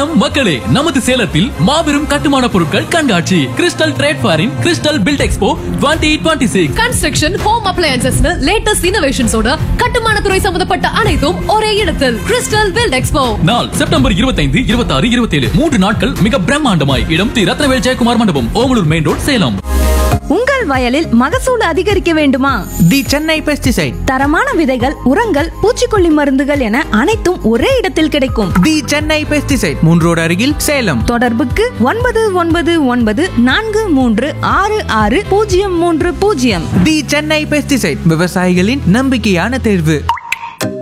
வணக்கம் மக்களே, நமது சேலத்தில் மாபெரும் கட்டுமான பொருட்கள் கண்காட்சி crystal trade ஃபேரின் crystal build expo 2026. Construction, home appliances, latest இன்னோவேஷன்ஸோட கட்டுமான துறை சம்பந்தப்பட்ட அனைத்தும் ஒரே இடத்தில் கிறிஸ்டல் பில்ட் எக்ஸ்போ. நாள் செப்டம்பர் 25, 26, 27 3 நாட்கள் மிக பிரம்மாண்டமாய். இடம் தி ரத்னவேல் ஜெயக்குமார் மண்டபம், ஓமலூர் மெயின் ரோட், சேலம். உங்கள் வயலில் மகசூல் அதிகரிக்க வேண்டுமா? தி சென்னை பெஸ்டிசைட். தரமான விதைகள், உரங்கள், பூச்சிக்கொல்லி மருந்துகள் என அனைத்தும் ஒரே இடத்தில் கிடைக்கும். தி சென்னை பெஸ்டிசைட், 3 ரோடு அருகில், சேலம். தொடர்புக்கு 9994366030. தி சென்னை பெஸ்டிசைட், விவசாயிகளின் நம்பிக்கையான தேர்வு.